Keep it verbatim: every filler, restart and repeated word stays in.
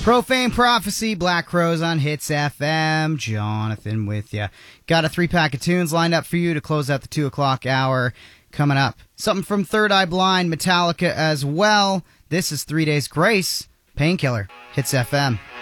Profane Prophecy, Black Crowes on Hits F M. Jonathan with ya. Got a three-pack of tunes lined up for you to close out the two o'clock hour coming up. Something from Third Eye Blind, Metallica as well. This is Three Days Grace, Painkiller, Hits F M.